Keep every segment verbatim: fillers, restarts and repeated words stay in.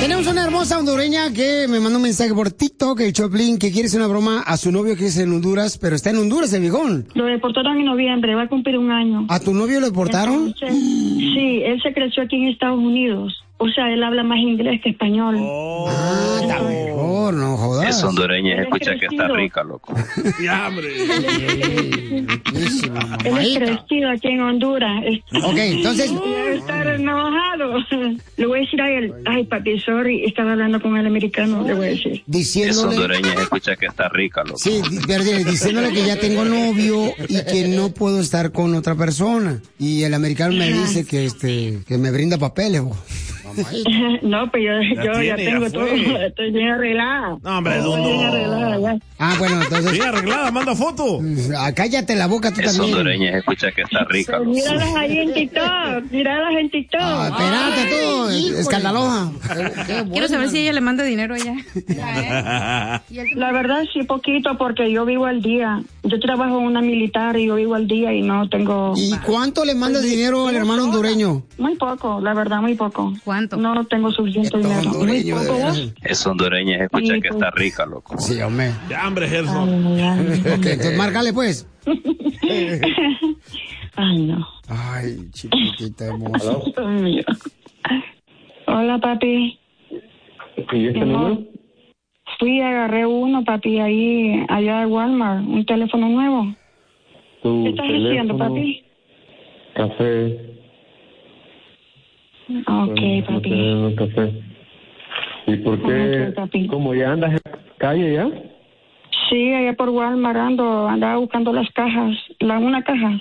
Tenemos una hermosa hondureña que me mandó un mensaje por TikTok, el Choplin, que quiere hacer una broma a su novio que es en Honduras, pero está en Honduras, el viejón. Lo deportaron en noviembre, va a cumplir un año. ¿A tu novio lo deportaron? Entonces, sí, él se creció aquí en Estados Unidos. O sea, él habla más inglés que español. Oh, ah, está mejor, no jodas. Es hondureña, escucha que está rica, loco. Ya, hombre. Él es crecido aquí en Honduras. Ok, entonces... Debe estar enojado. Le voy a decir a él, ay, papi, sorry, estaba hablando con el americano, le voy a decir. Diciéndole... Es hondureña, escucha que está rica, loco. Sí, pero diciéndole que ya tengo novio y que no puedo estar con otra persona. Y el americano me dice que este que me brinda papeles. No, pues yo ya, yo tiene, ya tengo ya todo, estoy bien arreglada. No, hombre, estoy Dundo. bien arreglada ya. Ah, bueno, entonces... Bien arreglada, manda foto. Ah, cállate la boca tú Es también. hondureña, escucha que está rica, loco. Míralas ahí en TikTok, míralas en TikTok. Ah, espérate tú, escandalosa. Quiero saber si ella le manda dinero allá. La verdad sí, poquito, porque yo vivo al día. Yo trabajo en una militar y yo vivo al día y no tengo... ¿Y cuánto le mandas dinero al hermano hondureño? Muy poco, la verdad, muy poco. ¿Cuánto? No tengo suficiente dinero. Muy poco, ¿vos? Es hondureña, escucha Sí, que pues. está rica, loco. Sí, hombre. Ya, hombre, Gerson. Ay, ay. Ok, entonces márcale pues. Ay, no. Ay, chiquitita hermosa. Dios mío. Hola, papi. ¿Y este número? Fui y agarré uno, papi, ahí, allá de Walmart, un teléfono nuevo. Tu ¿Qué estás teléfono, haciendo, papi? Café. Ok, Bueno, papi. no tenemos café. ¿Y por qué? Ok, papi. ¿Cómo ya andas en la calle ya? Sí, allá por Walmart ando, andaba buscando las cajas, la una caja.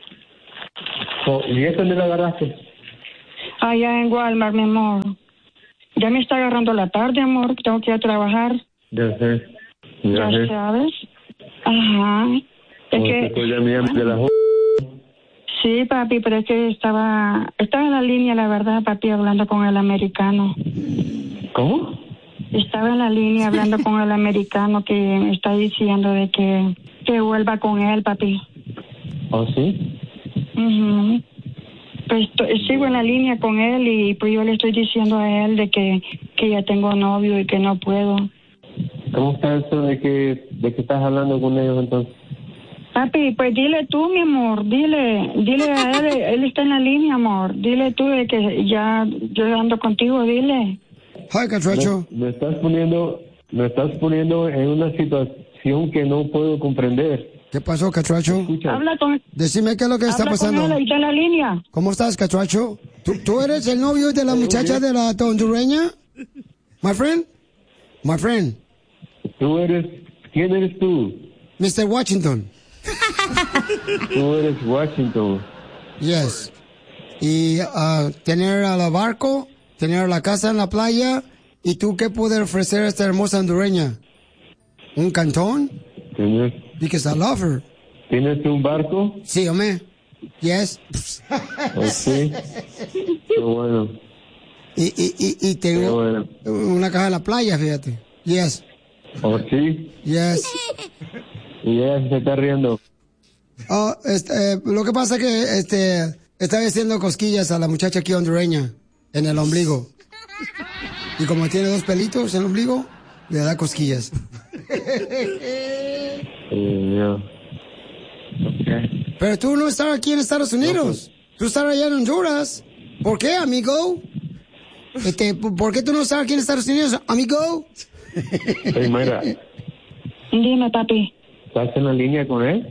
Oh, ¿y esta dónde la agarraste? Allá en Walmart, mi amor. Ya me está agarrando la tarde, amor, tengo que ir a trabajar. Ya sé. Ya, Ya sé. sabes. Ajá. Es Oh, que... estoy llamando de la jo- Sí, papi, pero es que estaba, estaba en la línea, la verdad, papi, hablando con el americano. ¿Cómo? Estaba en la línea hablando con el americano que me está diciendo de que, que vuelva con él, papi. ¿Oh, sí? Ujú. Pues to- sigo en la línea con él y pues yo le estoy diciendo a él de que, que ya tengo novio y que no puedo. ¿Cómo está eso de que, de que estás hablando con ellos entonces? Papi, pues dile tú, mi amor, dile, dile a él, él está en la línea, amor. Dile tú de que ya yo ando contigo, dile. Hi, Catracho. Me, me estás poniendo, me estás poniendo en una situación que no puedo comprender. ¿Qué pasó, Catracho? Escucha, Habla con, Decime qué es lo que está habla con pasando. él, ahí está en la línea. ¿Cómo estás, Catracho? ¿Tú, ¿Tú eres el novio de la muchacha de la hondureña? My friend? My friend. tú eres, ¿quién eres tú? mister Washington. Tú eres Washington. Yes. Y ah, tener a la barco, tener la casa en la playa, ¿y tú qué puedes ofrecer a esta hermosa hondureña? ¿Un cantón? ¿Tienes, Because I love her. ¿Tienes un barco? Sí, hombre. Yes. Oh, sí. Qué bueno. Y, y, y, y Qué tengo bueno. una casa en la playa, fíjate. Yes. Oh, sí. Yes. Y ella se está riendo. Oh, este, eh, lo que pasa es que este, estaba haciendo cosquillas a la muchacha aquí hondureña en el ombligo. Y como tiene dos pelitos en el ombligo, le da cosquillas. Eh, ya. Okay. Pero tú no estás aquí en Estados Unidos. Tú estás allá en Honduras. ¿Por qué, amigo? Este, ¿por qué tú no estás aquí en Estados Unidos, amigo? Hey, Mayra, Dime, papi. ¿estás en la línea con él?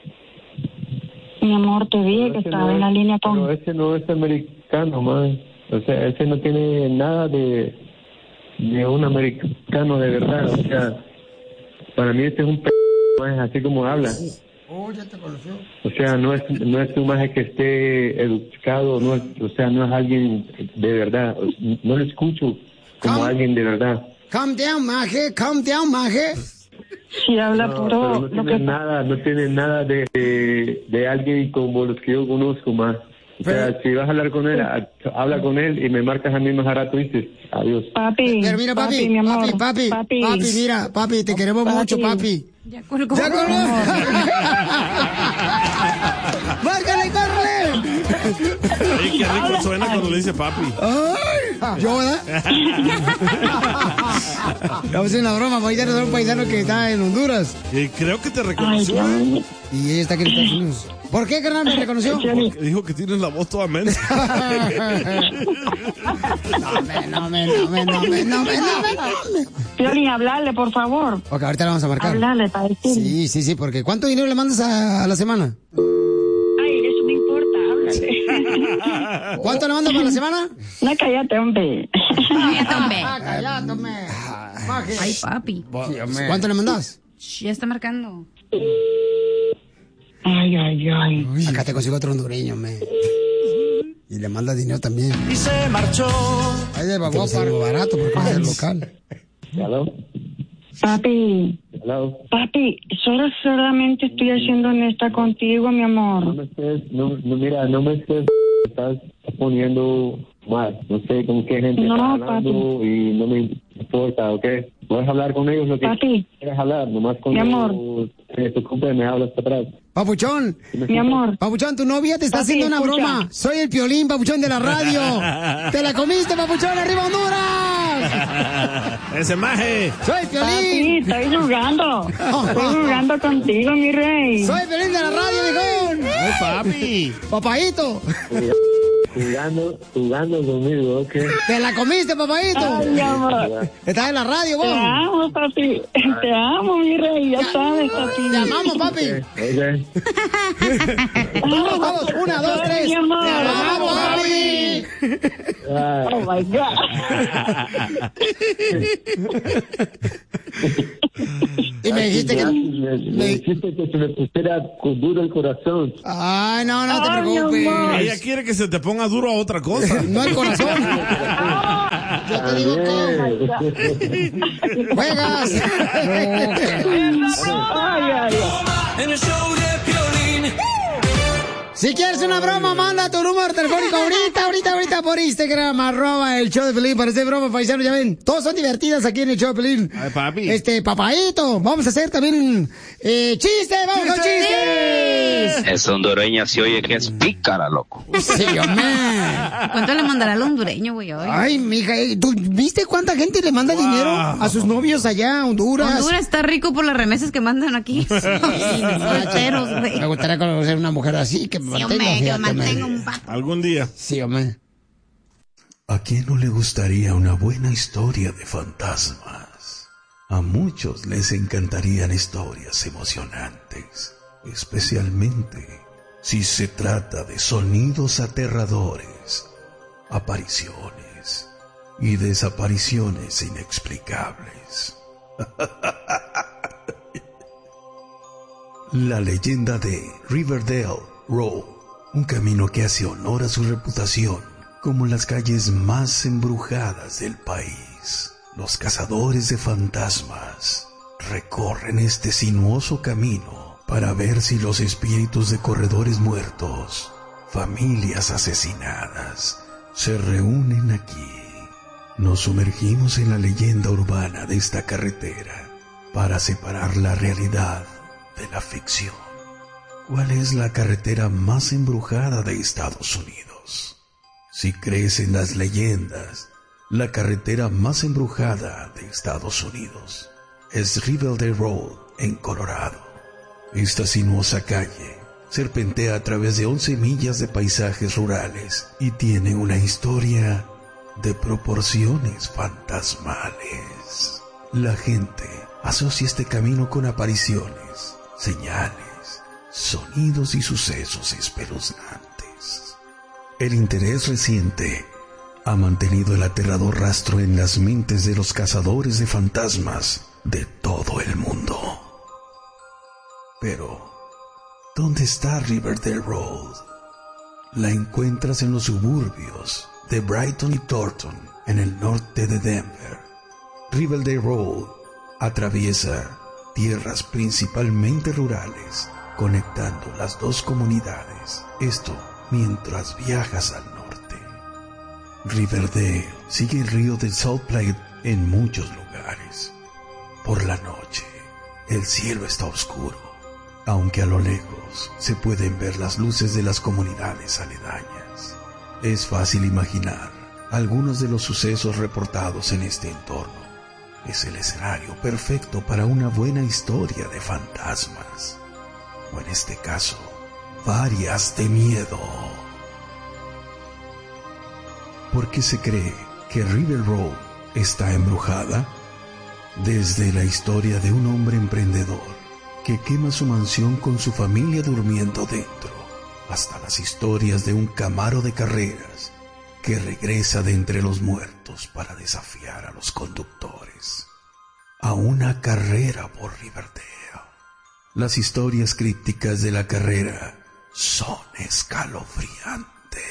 Mi amor, te dije Pero que ese estaba no en es- la línea con... Pero ese no es americano, man. O sea, ese no tiene nada de, de un americano de verdad. O sea, para mí este es un p***, man, así como habla. Oh, ya te conoció. O sea, no es no es un maje que esté educado, no es, o sea, no es alguien de verdad. No lo escucho como ¿Cómo? alguien de verdad. Calm down, maje. Calm down, maje. Si habla No, puro... pero no lo tiene que... nada, no tiene nada de, de, de alguien como los que yo conozco más. O sea, Pero- si vas a hablar con él, a- habla con él y me marcas a mí más rato, dices, adiós. Papi, Pero mira, papi, mi amor, papi, papi, papi, mira, papi, te queremos Papi. mucho, papi. Ya colgó. ¡Ya colgó! ¡Márcale, córrele! Ay, qué rico suena cuando le dice papi. ¡Ay! ¿Yo, verdad? Vamos a hacer una broma, paisano, de un paisano que está en Honduras. Y creo que te reconoció. Ay, Y ella está aquí en Estados Unidos. ¿Por qué, carnal, me reconoció? Porque dijo que tienes la voz toda mensa. No, me, no, me, no, me, no, me, no, me, no, me, no, me. Piolín, hablarle, por favor. Ok, ahorita le vamos a marcar. Hablarle para decirle. Sí, sí, sí, porque ¿cuánto dinero le mandas a, a la semana? Ay, eso no importa, háblale. ¿Cuánto le mandas para la semana? No, cállate, hombre. Cállate, hombre. Ah, cállate, hombre. Baje. Ay, papi. ¿Cuánto le mandas? Shh, ya está marcando. Ay, ay, ay. Uy, acá te consigo otro hondureño, me. Y le manda dinero también. Y se marchó. Ahí de babó para barato porque es el local. Hello. Papi, Hello. papi, solo solamente estoy siendo honesta contigo, mi No amor. me estés, no, no, mira, no me estés, estás poniendo mal. No sé con qué gente No, estás hablando papi. y no me importa, ¿ok? Puedes hablar con ellos lo que Papi. quieras hablar, nomás con Mi amor. tu cumple me hablas para atrás. Papuchón. Mi amor. Papuchón, tu novia te está Papi, haciendo una escucha. broma. Soy el Piolín, Papuchón, de la radio. ¡Te la comiste, Papuchón! ¡Arriba Honduras! Ese maje. ¡Soy el Papi, Piolín! estoy jugando. Estoy jugando contigo, mi rey. ¡Soy el Piolín de la radio, viejón! Ay, papi. ¡Papaíto! Jugando, jugando conmigo, ¿ok? ¡Te la comiste, papaíto! Ay, mi amor. Estás en la radio, Te vos. amo, papi. Te amo, mi rey. Ya sabes, papi. Te amamos, papi. Ok. Vamos, vamos. Una, dos, tres. Mi amor. Te amamos, papi. Ah, Oh, my God. Y me dijiste que... me, me dijiste que se me pusiera con duro el corazón. Ay, no, no te Ay, mi preocupes. amor. Ella quiere que se te ponga duro a otra cosa. No el corazón. Yo te digo que... También. ¡Juegas! Ay, ay, ay. En el show de Piolín. Si quieres una broma, manda tu número telefónico ahorita, ahorita, ahorita por Instagram, arroba el show de Pelín, para hacer broma, paisano, ya ven, todos son divertidas aquí en el show de Pelín. Ay, papi. Este, papaíto, vamos a hacer también, eh, chistes, vamos con chistes. Esa hondureña se oye que es pícara, loco. Sí, hombre. ¿Cuánto le mandará al hondureño, güey, hoy? Ay, mija, eh, ¿tú viste cuánta gente le manda Wow. dinero a sus novios allá, a Honduras? Honduras está rico por las remesas que mandan aquí. Solteros, güey. Me gustaría conocer una mujer así, que me Sí, mantenga, hombre, que fíjate, mantenga hombre. un vato. Algún día. Sí, hombre. ¿A quién no le gustaría una buena historia de fantasmas? A muchos les encantarían historias emocionantes, especialmente si se trata de sonidos aterradores, apariciones y desapariciones inexplicables. La leyenda de Riverdale Road, un camino que hace honor a su reputación como las calles más embrujadas del país. Los cazadores de fantasmas recorren este sinuoso camino para ver si los espíritus de corredores muertos, familias asesinadas, se reúnen aquí. Nos sumergimos en la leyenda urbana de esta carretera para separar la realidad de la ficción. ¿Cuál es la carretera más embrujada de Estados Unidos? Si crees en las leyendas, la carretera más embrujada de Estados Unidos es Riverdale Road en Colorado. Esta sinuosa calle serpentea a través de once millas de paisajes rurales y tiene una historia de proporciones fantasmales. La gente asocia este camino con apariciones, señales, sonidos y sucesos espeluznantes. El interés reciente ha mantenido el aterrador rastro en las mentes de los cazadores de fantasmas de todo el mundo. Pero, ¿dónde está Riverdale Road? La encuentras en los suburbios de Brighton y Thornton, en el norte de Denver. Riverdale Road atraviesa tierras principalmente rurales, conectando las dos comunidades. Esto mientras viajas al norte. Riverdale sigue el río de Salt Lake en muchos lugares. Por la noche, el cielo está oscuro, aunque a lo lejos se pueden ver las luces de las comunidades aledañas. Es fácil imaginar algunos de los sucesos reportados en este entorno. Es el escenario perfecto para una buena historia de fantasmas, o en este caso, varias de miedo. ¿Por qué se cree que River Road está embrujada? Desde la historia de un hombre emprendedor que quema su mansión con su familia durmiendo dentro, hasta las historias de un Camaro de carreras que regresa de entre los muertos para desafiar a los conductores a una carrera por Riverdale. Las historias crípticas de la carrera son escalofriantes.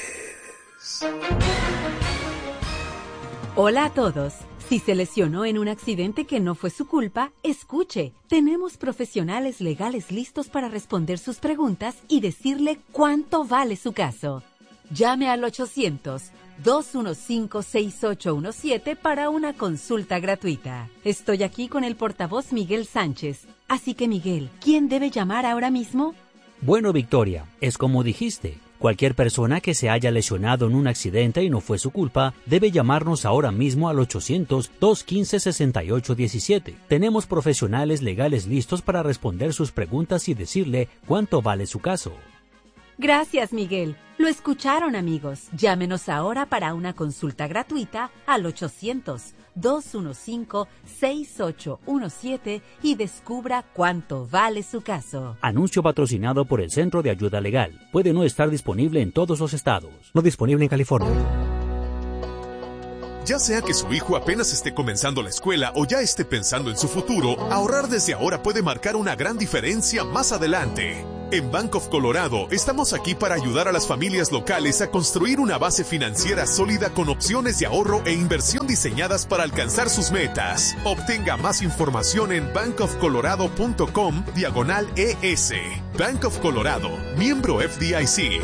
Hola a todos. Si se lesionó en un accidente que no fue su culpa, escuche. Tenemos profesionales legales listos para responder sus preguntas y decirle cuánto vale su caso. Llame al ochocientos, dos uno cinco, seis ocho uno siete para una consulta gratuita. Estoy aquí con el portavoz Miguel Sánchez. Así que, Miguel, ¿quién debe llamar ahora mismo? Bueno, Victoria, es como dijiste. Cualquier persona que se haya lesionado en un accidente y no fue su culpa, debe llamarnos ahora mismo al ochocientos, dos uno cinco, seis ocho uno siete. Tenemos profesionales legales listos para responder sus preguntas y decirle cuánto vale su caso. Gracias, Miguel. Lo escucharon, amigos. Llámenos ahora para una consulta gratuita al ochocientos, dos uno cinco, seis ocho uno siete y descubra cuánto vale su caso. Anuncio patrocinado por el Centro de Ayuda Legal. Puede no estar disponible en todos los estados. No disponible en California. Ya sea que su hijo apenas esté comenzando la escuela o ya esté pensando en su futuro, ahorrar desde ahora puede marcar una gran diferencia más adelante. En Bank of Colorado estamos aquí para ayudar a las familias locales a construir una base financiera sólida con opciones de ahorro e inversión diseñadas para alcanzar sus metas. Obtenga más información en bankofcolorado.com diagonal ES. Bank of Colorado, miembro F D I C.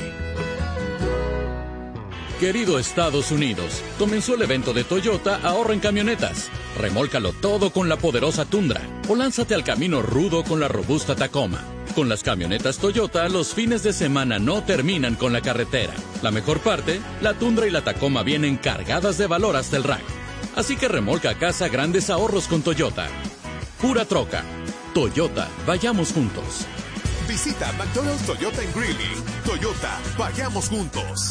Querido Estados Unidos, comenzó el evento de Toyota Ahorra en Camionetas. Remólcalo todo con la poderosa Tundra o lánzate al camino rudo con la robusta Tacoma. Con las camionetas Toyota, los fines de semana no terminan con la carretera. La mejor parte, la Tundra y la Tacoma vienen cargadas de valor hasta el rack. Así que remolca a casa grandes ahorros con Toyota. Pura troca. Toyota, vayamos juntos. Visita McDonald's Toyota en Greeley. Toyota, vayamos juntos.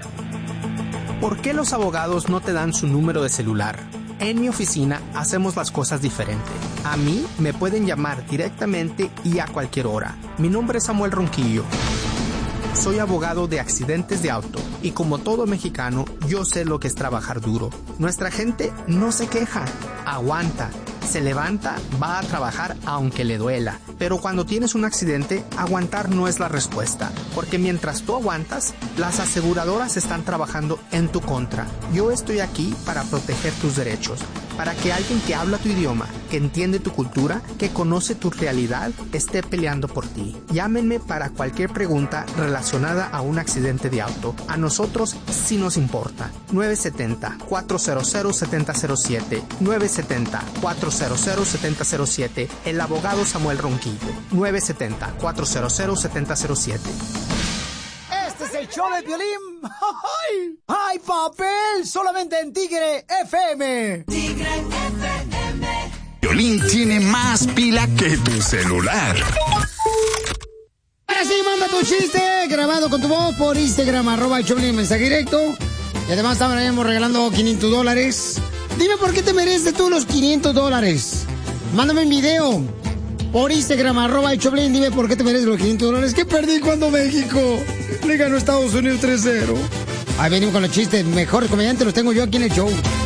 ¿Por qué los abogados no te dan su número de celular? En mi oficina hacemos las cosas diferente. A mí me pueden llamar directamente y a cualquier hora. Mi nombre es Samuel Ronquillo. Soy abogado de accidentes de auto y como todo mexicano, yo sé lo que es trabajar duro. Nuestra gente no se queja, aguanta, se levanta, va a trabajar aunque le duela. Pero cuando tienes un accidente, aguantar no es la respuesta, porque mientras tú aguantas, las aseguradoras están trabajando en tu contra. Yo estoy aquí para proteger tus derechos, para que alguien que habla tu idioma, que entiende tu cultura, que conoce tu realidad, esté peleando por ti. Llámenme para cualquier pregunta relacionada a un accidente de auto. A nosotros sí nos importa. nueve siete cero, cuatro cero cero, siete cero cero siete, nueve siete cero, cuatro cero cero, siete cero cero siete, el abogado Samuel Ronquillo, nueve siete cero, cuatro cero cero, siete cero cero siete. Este es el show de Piolín. ¡Ay! ¡Ay, papel! Solamente en Tigre F M. Tigre F M. Piolín tiene más pila que tu celular. Ahora sí, manda tu chiste grabado con tu voz por Instagram, arroba el Piolín, mensaje directo. Y además estaremos regalando quinientos dólares. Dime por qué te mereces tú los quinientos dólares. Mándame un video por Instagram, arroba el Choplin. Dime por qué te mereces los quinientos dólares. ¿Qué perdí cuando México le ganó a Estados Unidos tres cero? Ahí venimos con los chistes. Mejores comediantes los tengo yo aquí en el show.